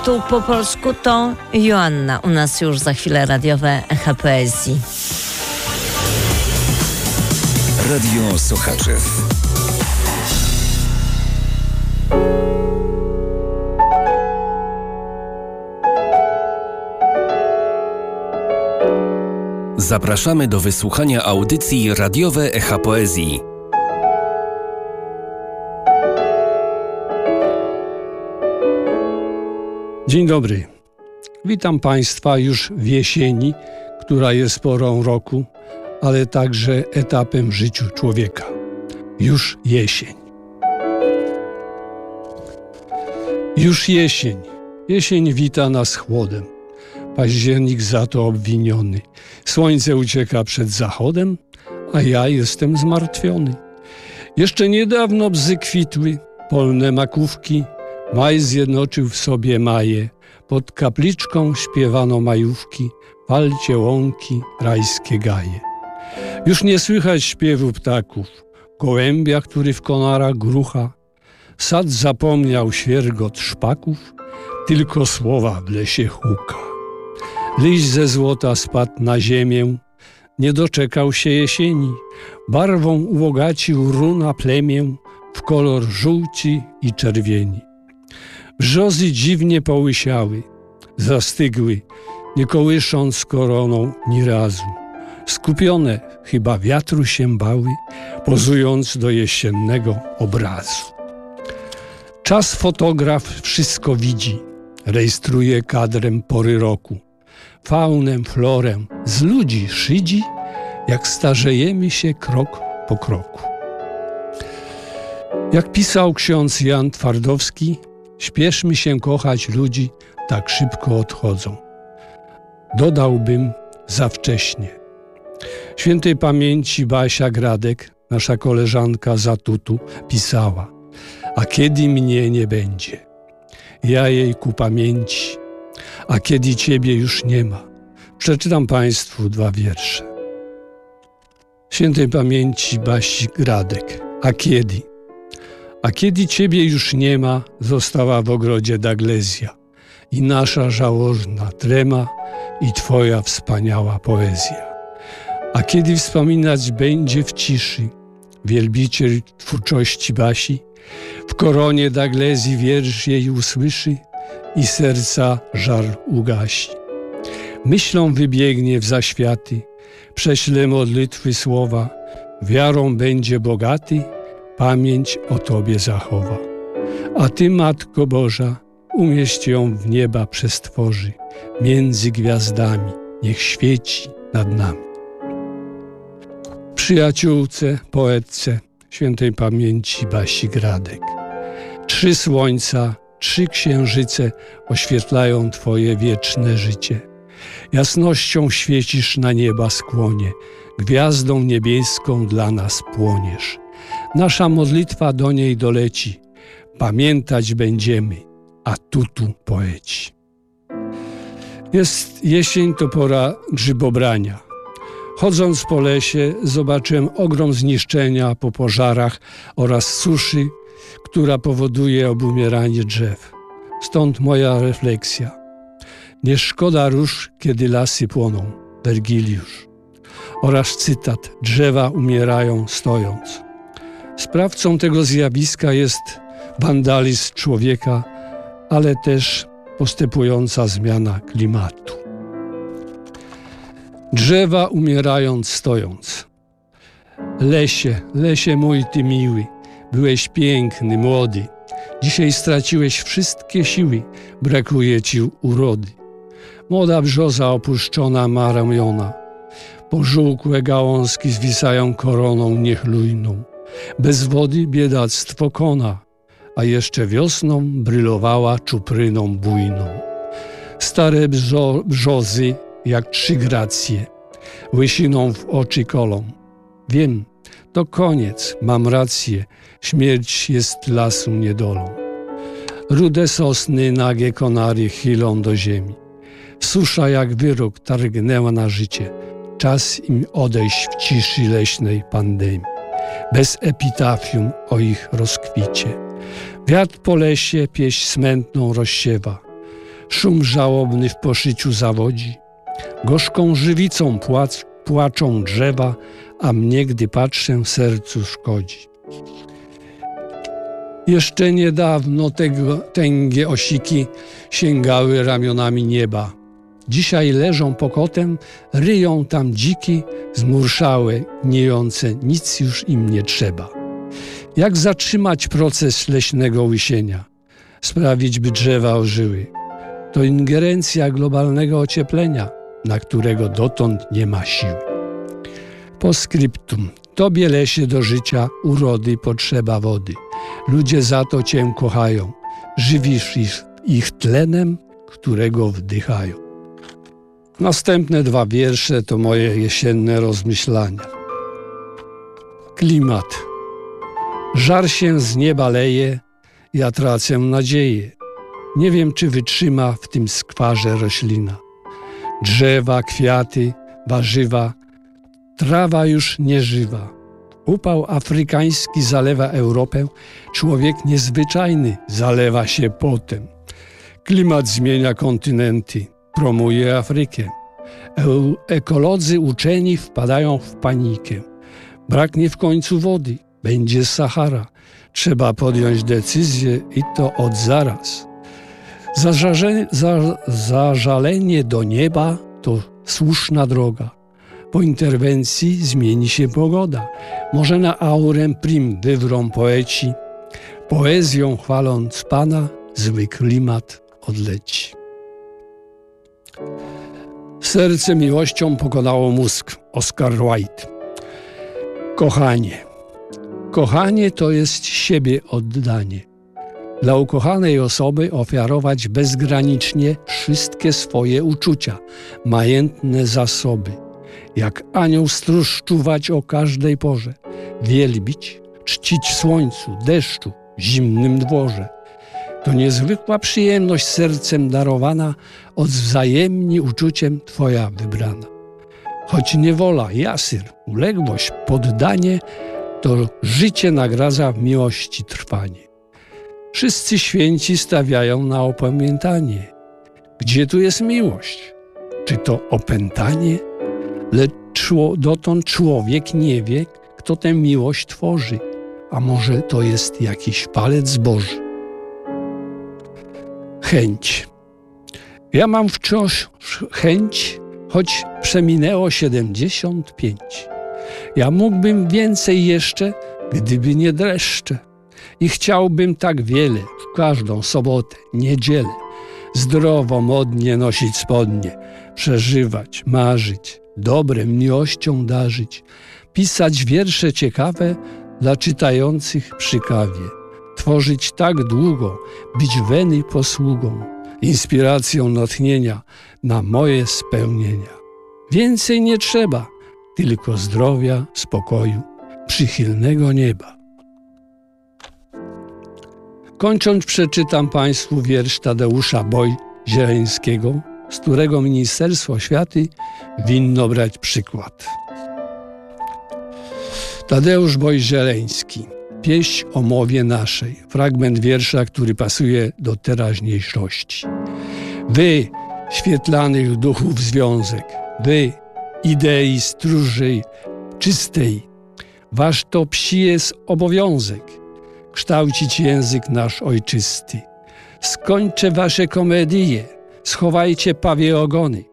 tekstu po polsku to Joanna. U nas już za chwilę radiowe Echa Poezji. Radio Sochaczew. Zapraszamy do wysłuchania audycji radiowe Echa Poezji. Dzień dobry. Witam Państwa już w jesieni, która jest porą roku, ale także etapem w życiu człowieka. Już jesień. Już jesień. Jesień wita nas chłodem. Październik za to obwiniony. Słońce ucieka przed zachodem, a ja jestem zmartwiony. Jeszcze niedawno bzy kwitły, polne makówki. Maj zjednoczył w sobie maje. Pod kapliczką śpiewano majówki. Walcie łąki, rajskie gaje. Już nie słychać śpiewu ptaków. Gołębia, który w konarach grucha. Sad zapomniał świergot szpaków. Tylko słowa w lesie huka. Liść ze złota spadł na ziemię, nie doczekał się jesieni. Barwą ubogacił runa plemię w kolor żółci i czerwieni. Brzozy dziwnie połysiały, zastygły, nie kołysząc koroną ni razu. Skupione chyba wiatru się bały, pozując do jesiennego obrazu. Czas fotograf wszystko widzi, rejestruje kadrem pory roku. Faunę, florę z ludzi szydzi, jak starzejemy się krok po kroku. Jak pisał ksiądz Jan Twardowski, śpieszmy się kochać ludzi, tak szybko odchodzą. Dodałbym za wcześnie. Świętej pamięci Basia Gradek, nasza koleżanka z Atutu, pisała: a kiedy mnie nie będzie? Ja jej ku pamięci. A kiedy Ciebie już nie ma? Przeczytam Państwu 2 wiersze. Świętej pamięci Basi Gradek. A kiedy? A kiedy Ciebie już nie ma, została w ogrodzie Daglezja i nasza żałożna trema i Twoja wspaniała poezja. A kiedy wspominać będzie w ciszy wielbiciel twórczości Basi, w koronie Daglezji wiersz jej usłyszy i serca żar ugasi. Myślą wybiegnie w zaświaty, prześle modlitwy słowa, wiarą będzie bogaty, pamięć o Tobie zachowa. A Ty, Matko Boża, umieść ją w nieba przestworzy, między gwiazdami, niech świeci nad nami. Przyjaciółce, poetce, świętej pamięci Basi Gradek. 3 słońca, 3 księżyce oświetlają Twoje wieczne życie. Jasnością świecisz na nieba skłonie, gwiazdą niebieską dla nas płoniesz. Nasza modlitwa do niej doleci, pamiętać będziemy, Atutu poeci. Jest jesień, to pora grzybobrania. Chodząc po lesie, zobaczyłem ogrom zniszczenia po pożarach oraz suszy, która powoduje obumieranie drzew. Stąd moja refleksja. Nie szkoda róż, kiedy lasy płoną. Wergiliusz. Oraz cytat: drzewa umierają stojąc. Sprawcą tego zjawiska jest wandalizm człowieka, ale też postępująca zmiana klimatu. Drzewa umierając stojąc. Lesie mój ty miły, byłeś piękny, młody. Dzisiaj straciłeś wszystkie siły, brakuje ci urody. Młoda brzoza opuszczona ma ramiona. Pożółkłe gałązki zwisają koroną niechlujną. Bez wody biedactwo kona, a jeszcze wiosną brylowała czupryną bujną. Stare brzozy jak 3 gracje, łysiną w oczy kolą. Wiem, to koniec, mam rację, śmierć jest lasu niedolą. Rude sosny, nagie konary chylą do ziemi. Susza jak wyrok targnęła na życie, czas im odejść w ciszy leśnej pandemii. Bez epitafium o ich rozkwicie. Wiatr po lesie pieśń smętną rozsiewa. Szum żałobny w poszyciu zawodzi. Gorzką żywicą płaczą drzewa, a mnie, gdy patrzę, sercu szkodzi. Jeszcze niedawno tęgie osiki sięgały ramionami nieba. Dzisiaj leżą pokotem, ryją tam dziki, zmurszałe, gniejące, nic już im nie trzeba. Jak zatrzymać proces leśnego łysienia? Sprawić, by drzewa ożyły? To ingerencja globalnego ocieplenia, na którego dotąd nie ma siły. Postscriptum. Tobie, lesie, do życia, urody potrzeba wody. Ludzie za to Cię kochają. Żywisz ich tlenem, którego wdychają. Następne 2 wiersze to moje jesienne rozmyślania. Klimat. Żar się z nieba leje, ja tracę nadzieję. Nie wiem, czy wytrzyma w tym skwarze roślina. Drzewa, kwiaty, warzywa, trawa już nieżywa. Upał afrykański zalewa Europę, człowiek niezwyczajny zalewa się potem. Klimat zmienia kontynenty, promuje Afrykę. Ekolodzy uczeni wpadają w panikę. Braknie w końcu wody, będzie Sahara. Trzeba podjąć decyzję i to od zaraz. Zażalenie do nieba to słuszna droga. Po interwencji zmieni się pogoda. Może na aurem prim wywrą poeci. Poezją chwaląc Pana, zły klimat odleci. Serce miłością pokonało mózg. Oscar Wilde. Kochanie. Kochanie to jest siebie oddanie. Dla ukochanej osoby ofiarować bezgranicznie wszystkie swoje uczucia, majętne zasoby. Jak anioł stróż czuwać o każdej porze, wielbić, czcić słońcu, deszczu, zimnym dworze. To niezwykła przyjemność sercem darowana, odwzajemni uczuciem Twoja wybrana. Choć niewola, jasyr, uległość, poddanie, to życie nagradza w miłości trwanie. Wszyscy święci stawiają na opamiętanie. Gdzie tu jest miłość? Czy to opętanie? Lecz dotąd człowiek nie wie, kto tę miłość tworzy. A może to jest jakiś palec Boży? Chęć. Ja mam wciąż chęć, choć przeminęło 75. Ja mógłbym więcej jeszcze, gdyby nie dreszcze. I chciałbym tak wiele w każdą sobotę, niedzielę. Zdrowo, modnie nosić spodnie, przeżywać, marzyć, dobrem, miłością darzyć, pisać wiersze ciekawe dla czytających przy kawie, tworzyć tak długo, bić weny posługą, inspiracją natchnienia na moje spełnienia. Więcej nie trzeba, tylko zdrowia, spokoju, przychylnego nieba. Kończąc, przeczytam Państwu wiersz Tadeusza Boj-Zieleńskiego, z którego Ministerstwo Oświaty winno brać przykład. Tadeusz Boj-Zieleński. Pieśń o mowie naszej. Fragment wiersza, który pasuje do teraźniejszości. Wy, świetlanych duchów związek, wy, idei stróży czystej, wasz to psi jest obowiązek, kształcić język nasz ojczysty. Skończę wasze komedie, schowajcie pawie ogony.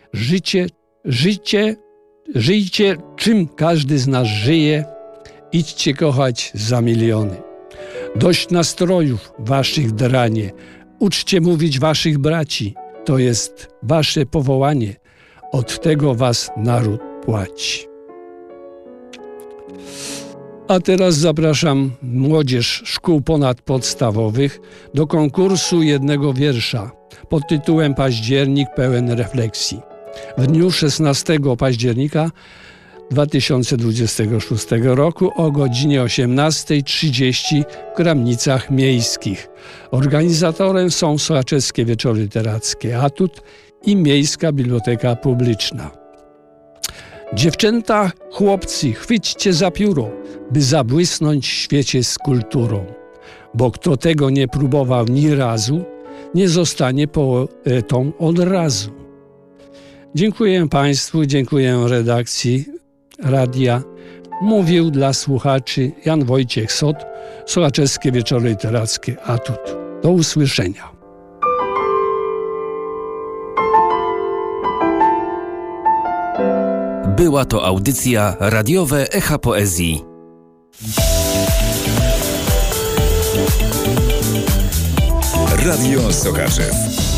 Żyjcie, czym każdy z nas żyje, idźcie kochać za miliony. Dość nastrojów waszych dranie, uczcie mówić waszych braci, to jest wasze powołanie, od tego was naród płaci. A teraz zapraszam młodzież szkół ponadpodstawowych do konkursu jednego wiersza pod tytułem Październik pełen refleksji. W dniu 16 października 2026 roku o godzinie 18:30 w Kramnicach Miejskich. Organizatorem są Sołaczewskie Wieczory Literackie Atut i Miejska Biblioteka Publiczna. Dziewczęta, chłopcy, chwyćcie za pióro, by zabłysnąć w świecie z kulturą. Bo kto tego nie próbował ni razu, nie zostanie poetą od razu. Dziękuję Państwu, dziękuję redakcji radia. Mówił dla słuchaczy Jan Wojciech Sot, Sołaczewskie Wieczory Literackie Atut. Do usłyszenia. Była to audycja radiowe Echa Poezji. Radio Sochaczew.